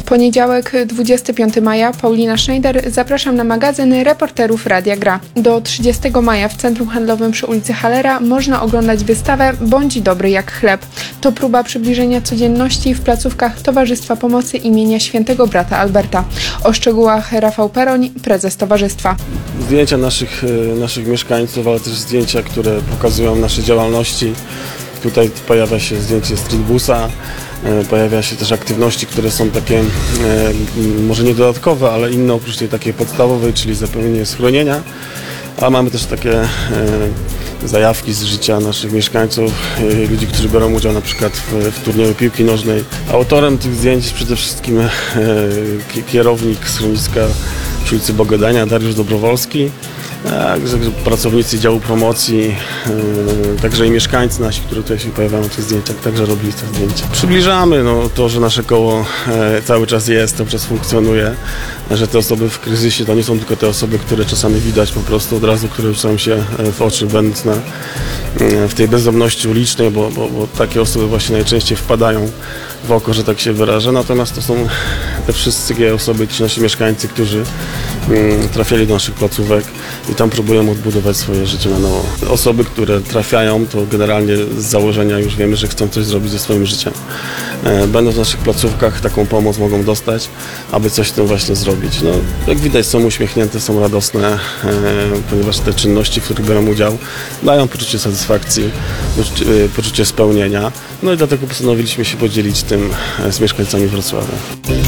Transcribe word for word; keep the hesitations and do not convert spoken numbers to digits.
Poniedziałek, dwudziestego piątego maja, Paulina Schneider, zapraszam na magazyn reporterów Radia Gra. Do trzydziestego maja w Centrum Handlowym przy ulicy Hallera można oglądać wystawę Bądź dobry jak chleb. To próba przybliżenia codzienności w placówkach Towarzystwa Pomocy imienia Świętego Brata Alberta. O szczegółach Rafał Peroń, prezes towarzystwa. Zdjęcia naszych, naszych mieszkańców, ale też zdjęcia, które pokazują nasze działalności. Tutaj pojawia się zdjęcie streetbusa, pojawia się też aktywności, które są takie może nie dodatkowe, ale inne oprócz tej takiej podstawowej, czyli zapewnienie schronienia. A mamy też takie zajawki z życia naszych mieszkańców, ludzi, którzy biorą udział na przykład w, w turnieju piłki nożnej. Autorem tych zdjęć jest przede wszystkim kierownik schroniska przy ulicy Bogadania, Dariusz Dobrowolski. Także pracownicy działu promocji, także i mieszkańcy nasi, którzy tutaj się pojawiają na tych zdjęciach, także robili te zdjęcia. Przybliżamy no, to, że nasze koło cały czas jest, cały czas funkcjonuje, że te osoby w kryzysie to nie są tylko te osoby, które czasami widać po prostu od razu, które rzucają się w oczy, będąc na, w tej bezdomności ulicznej, bo, bo, bo takie osoby właśnie najczęściej wpadają w oko, że tak się wyrażę. Natomiast to są te wszystkie osoby, ci nasi mieszkańcy, którzy trafiali do naszych placówek i tam próbują odbudować swoje życie na nowo. Osoby, które trafiają, to generalnie z założenia już wiemy, że chcą coś zrobić ze swoim życiem. Będąc w naszych placówkach, taką pomoc mogą dostać, aby coś z tym właśnie zrobić. No, jak widać, są uśmiechnięte, są radosne, ponieważ te czynności, w których biorą udział, dają poczucie satysfakcji, poczucie spełnienia. No i dlatego postanowiliśmy się podzielić tym z mieszkańcami Wrocławia.